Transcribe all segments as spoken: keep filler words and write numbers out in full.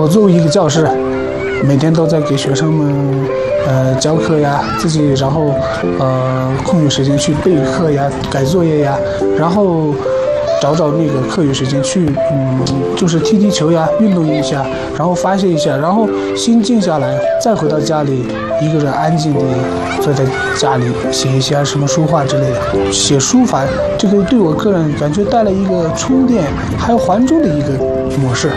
我作为一个教师，每天都在给学生们呃教课呀，自己然后呃空余时间去备课呀、改作业呀，然后找找那个课余时间去嗯就是踢踢球呀，运动一下，然后发泄一下，然后心静下来，再回到家里，一个人安静地坐在家里写一些什么书画之类的。写书法这个对我个人感觉带来一个充电还有还珠的一个模式。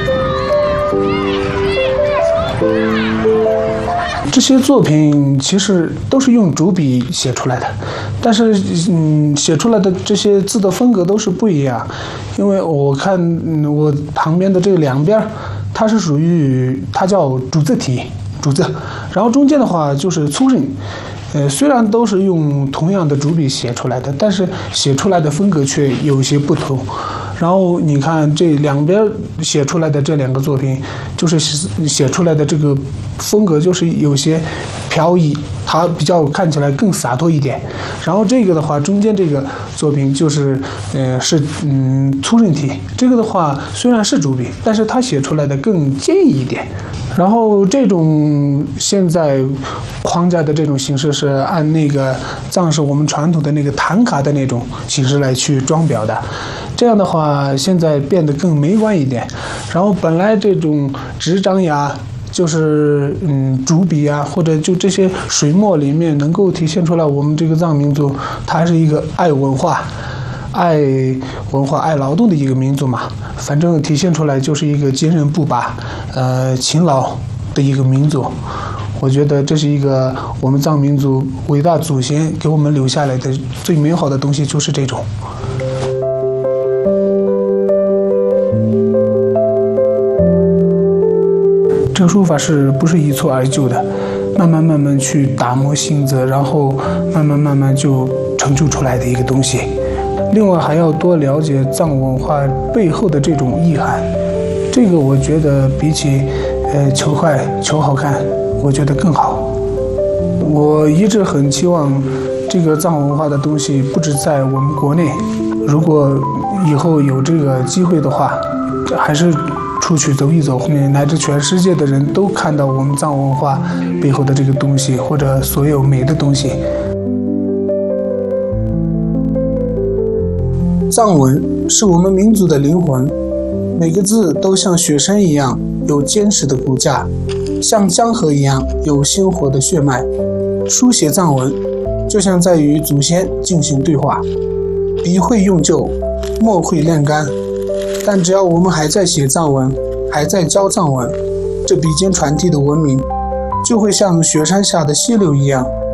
这些作品其实都是用主笔写出来的，但是嗯，写出来的这些字的风格都是不一样。因为我看、嗯、我旁边的这两边，它是属于它叫主字体，主字，然后中间的话就是粗刃。呃，虽然都是用同样的主笔写出来的，但是写出来的风格却有些不同。然后你看这两边写出来的这两个作品，就是写出来的这个风格就是有些飘逸，它比较看起来更洒脱一点。然后这个的话，中间这个作品就是呃是嗯粗刃体，这个的话虽然是主笔，但是它写出来的更坚毅一点。然后这种现在框架的这种形式是按那个藏式我们传统的那个唐卡的那种形式来去装裱的，这样的话现在变得更美观一点。然后本来这种纸张呀，就是嗯主笔啊，或者就这些水墨里面能够体现出来我们这个藏民族，它是一个爱文化、爱文化、爱劳动的一个民族嘛。反正体现出来就是一个坚韧不拔、呃勤劳的一个民族。我觉得这是一个我们藏民族伟大祖先给我们留下来的最美好的东西，就是这种。这个书法是不是一蹴而就的？慢慢慢慢去打磨性子，然后慢慢慢慢就成就出来的一个东西。另外还要多了解藏文化背后的这种意涵，这个我觉得比起呃求快求好看，我觉得更好。我一直很期望这个藏文化的东西不止在我们国内，如果以后有这个机会的话，还是出去走一走，乃至全世界的人都看到我们藏文化背后的这个东西，或者所有美的东西。藏文是我们民族的灵魂，每个字都像雪山一样有坚实的骨架，像江河一样有鲜活的血脉。书写藏文就像在与祖先进行对话，笔会用旧，墨会炼干，但只要我们还在写藏文，还在教藏文，这笔尖传递的文明就会像雪山下的溪流一样